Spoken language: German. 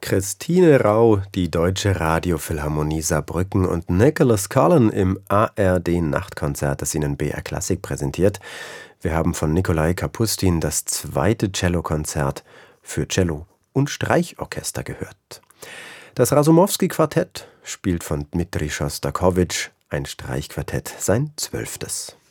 Christine Rau, die Deutsche Radiophilharmonie Saarbrücken und Nicholas Cullen im ARD-Nachtkonzert, das Ihnen BR Klassik präsentiert. Wir haben von Nikolai Kapustin das zweite Cellokonzert für Cello und Streichorchester gehört. Das Rasumowski-Quartett spielt von Dmitri Schostakowitsch, ein Streichquartett, sein 12.